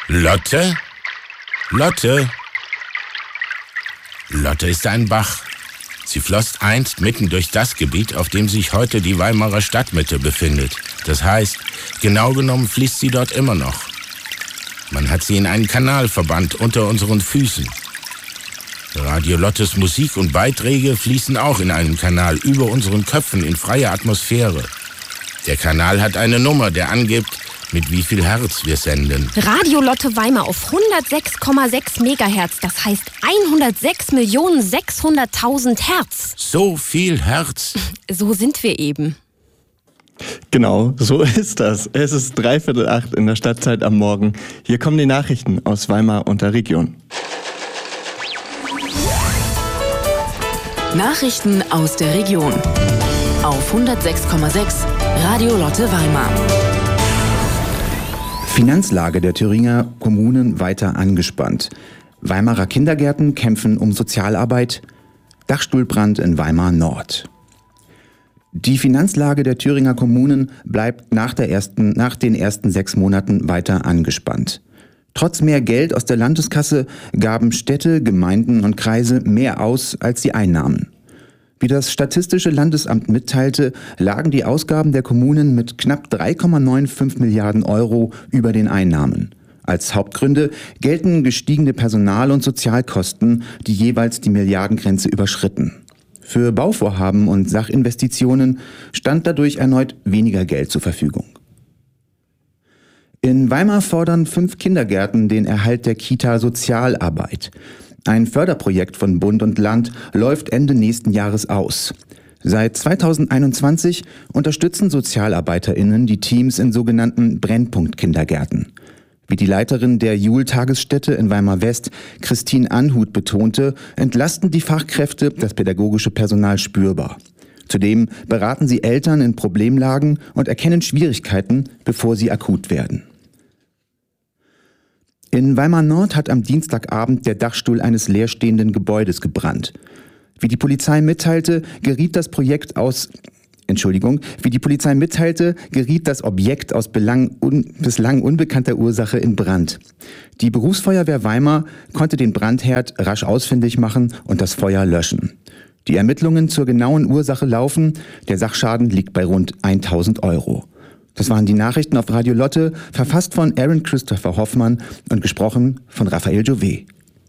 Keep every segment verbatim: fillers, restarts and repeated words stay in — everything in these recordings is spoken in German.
Lotte? Lotte? Lotte ist ein Bach. Sie floss einst mitten durch das Gebiet, auf dem sich heute die Weimarer Stadtmitte befindet. Das heißt, genau genommen fließt sie dort immer noch. Man hat sie in einen Kanal verbannt unter unseren Füßen. Radio Lottes Musik und Beiträge fließen auch in einem Kanal über unseren Köpfen in freier Atmosphäre. Der Kanal hat eine Nummer, der angibt, mit wie viel Hertz wir senden. Radio Lotte Weimar auf hundertsechs Komma sechs Megahertz, das heißt hundertsechs Millionen sechshunderttausend Hertz. So viel Hertz? So sind wir eben. Genau, so ist das. Es ist dreiviertel acht in der Stadtzeit am Morgen. Hier kommen die Nachrichten aus Weimar und der Region. Nachrichten aus der Region auf hundertsechs Komma sechs Radio Lotte Weimar. Finanzlage der Thüringer Kommunen weiter angespannt. Weimarer Kindergärten kämpfen um Sozialarbeit. Dachstuhlbrand in Weimar Nord. Die Finanzlage der Thüringer Kommunen bleibt nach, der ersten, nach den ersten sechs Monaten weiter angespannt. Trotz mehr Geld aus der Landeskasse gaben Städte, Gemeinden und Kreise mehr aus, als sie einnahmen. Wie das Statistische Landesamt mitteilte, lagen die Ausgaben der Kommunen mit knapp drei Komma fünfundneunzig Milliarden Euro über den Einnahmen. Als Hauptgründe gelten gestiegene Personal- und Sozialkosten, die jeweils die Milliardengrenze überschritten. Für Bauvorhaben und Sachinvestitionen stand dadurch erneut weniger Geld zur Verfügung. In Weimar fordern fünf Kindergärten den Erhalt der Kita Sozialarbeit. Ein Förderprojekt von Bund und Land läuft Ende nächsten Jahres aus. Seit zweitausendeinundzwanzig unterstützen SozialarbeiterInnen die Teams in sogenannten Brennpunkt-Kindergärten. Wie die Leiterin der Jul-Tagesstätte in Weimar West, Christine Anhut, betonte, entlasten die Fachkräfte das pädagogische Personal spürbar. Zudem beraten sie Eltern in Problemlagen und erkennen Schwierigkeiten, bevor sie akut werden. In Weimar Nord hat am Dienstagabend der Dachstuhl eines leerstehenden Gebäudes gebrannt. Wie die Polizei mitteilte, geriet das Projekt aus Entschuldigung, wie die Polizei mitteilte, geriet das Objekt aus belang un, bislang unbekannter Ursache in Brand. Die Berufsfeuerwehr Weimar konnte den Brandherd rasch ausfindig machen und das Feuer löschen. Die Ermittlungen zur genauen Ursache laufen. Der Sachschaden liegt bei rund tausend Euro. Das waren die Nachrichten auf Radio Lotte, verfasst von Aaron Christopher Hoffmann und gesprochen von Raphael Jouvet.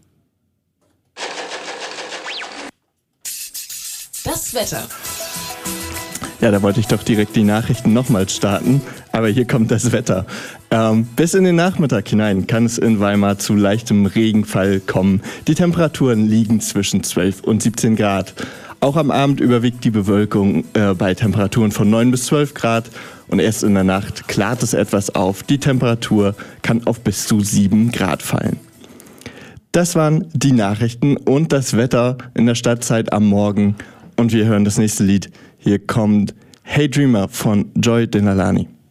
Das Wetter. Ja, da wollte ich doch direkt die Nachrichten nochmals starten, aber hier kommt das Wetter. Ähm, bis in den Nachmittag hinein kann es in Weimar zu leichtem Regenfall kommen. Die Temperaturen liegen zwischen zwölf und siebzehn Grad. Auch am Abend überwiegt die Bewölkung äh, bei Temperaturen von neun bis zwölf Grad und erst in der Nacht klart es etwas auf. Die Temperatur kann auf bis zu sieben Grad fallen. Das waren die Nachrichten und das Wetter in der Stadtzeit am Morgen. Und wir hören das nächste Lied. Hier kommt Hey Dreamer von Joy Denalani.